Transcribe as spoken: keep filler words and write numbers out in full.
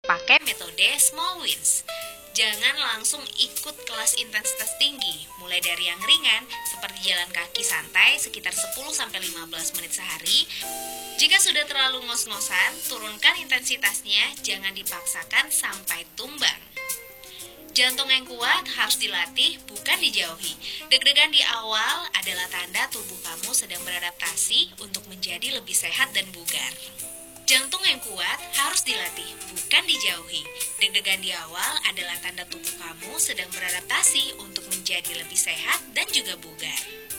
pakai metode small wins. Jangan langsung ikut kelas intensitas tinggi, mulai dari yang ringan seperti jalan kaki santai sekitar sepuluh sampai lima belas menit sehari. Jika sudah terlalu ngos-ngosan, turunkan intensitasnya, jangan dipaksakan sampai tumbang. Jantung yang kuat harus dilatih, bukan dijauhi. Deg-degan di awal adalah tanda tubuh kamu sedang beradaptasi untuk menjadi lebih sehat dan bugar. Jantung yang kuat harus dilatih, bukan dijauhi. Deg-degan di awal adalah tanda tubuh kamu sedang beradaptasi untuk menjadi lebih sehat dan juga bugar.